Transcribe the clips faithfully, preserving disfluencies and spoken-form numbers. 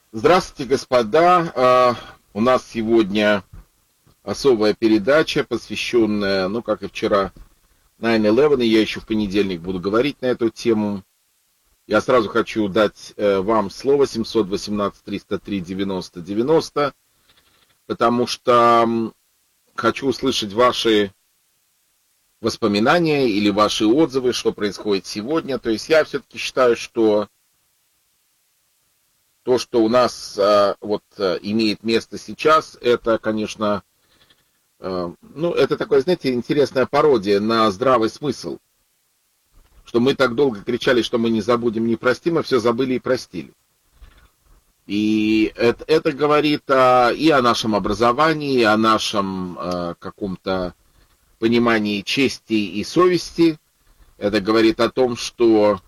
Здравствуйте, господа. А, У нас сегодня особая передача, посвященная, ну, как и вчера, найн элевен, и я еще в понедельник буду говорить на эту тему. Я сразу хочу дать э, вам слово семьсот восемнадцать триста три девяносто девяносто, потому что м, хочу услышать ваши воспоминания или ваши отзывы, что происходит сегодня. То есть я все-таки считаю, что то, что у нас а, вот а, имеет место сейчас, это, конечно, а, ну, это такое, знаете, интересная пародия на здравый смысл. Что мы так долго кричали, что мы не забудем, не простим, а все забыли и простили. И это, это говорит а, и о нашем образовании, и о нашем а, каком-то понимании чести и совести. Это говорит о том, что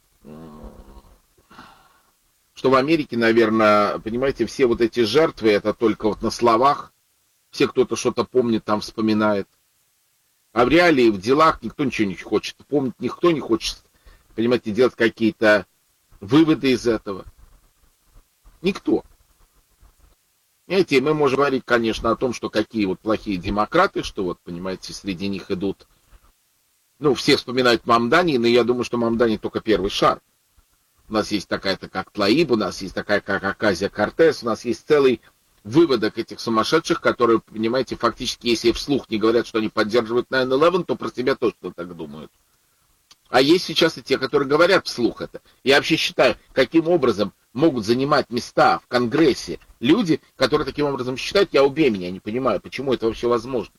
что в Америке, наверное, понимаете, все вот эти жертвы, это только вот на словах, все кто-то что-то помнит, там вспоминает. А в реалии, в делах никто ничего не хочет помнить, никто не хочет, понимаете, делать какие-то выводы из этого. Никто. Понимаете, мы можем говорить, конечно, о том, что какие вот плохие демократы, что вот, понимаете, среди них идут, ну, все вспоминают Мамдани, но я думаю, что Мамдани только первый шаг. У нас есть такая-то, как Тлаиб, у нас есть такая, как Оказия Кортес, у нас есть целый выводок этих сумасшедших, которые, понимаете, фактически, если вслух не говорят, что они поддерживают найн элевен, то про себя точно так думают. А есть сейчас и те, которые говорят вслух это. Я вообще считаю, каким образом могут занимать места в Конгрессе люди, которые таким образом считают, я убей меня, не понимаю, почему это вообще возможно.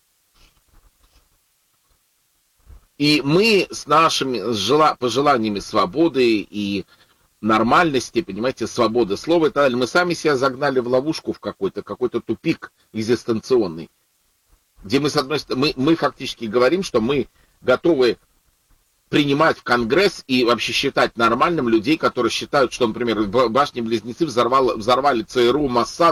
И мы с нашими с пожеланиями свободы и нормальности, понимаете, свободы слова и так далее, мы сами себя загнали в ловушку в какой-то, какой-то тупик экзистенционный, где мы, с одной стороны, мы, мы фактически говорим, что мы готовы принимать в Конгресс и вообще считать нормальным людей, которые считают, что, например, в башне-близнецы взорвали, взорвали ЦРУ, Моссад,